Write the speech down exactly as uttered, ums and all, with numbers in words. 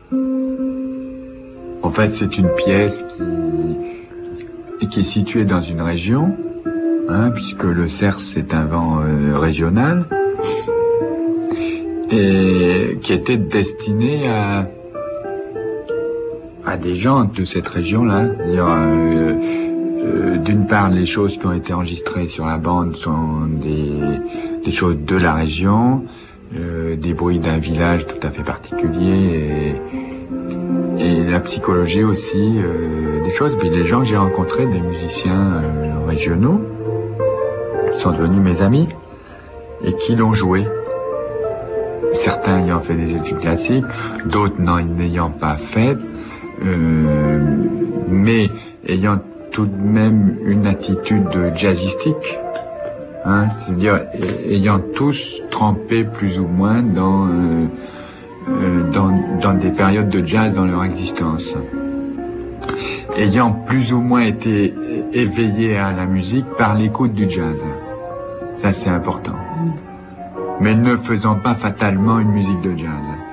En fait, c'est une pièce qui, qui est située dans une région, hein, puisque le cerf, c'est un vent euh, régional, et qui était destiné à, à des gens de cette région-là. Il y a, euh, euh, d'une part, les choses qui ont été enregistrées sur la bande sont des, des choses de la région, euh, des bruits d'un village tout à fait particulier, et, et la psychologie aussi, euh, des choses. Puis des gens que j'ai rencontrés, des musiciens euh, régionaux, qui sont devenus mes amis, et qui l'ont joué. Certains ayant fait des études classiques, d'autres n'en ayant pas fait, euh, mais ayant tout de même une attitude jazzistique, hein, c'est-à-dire ayant tous trempé plus ou moins dans, euh, euh, dans, dans des périodes de jazz dans leur existence, ayant plus ou moins été éveillés à la musique par l'écoute du jazz. Ça, c'est important. Mais ne faisant pas fatalement une musique de jazz.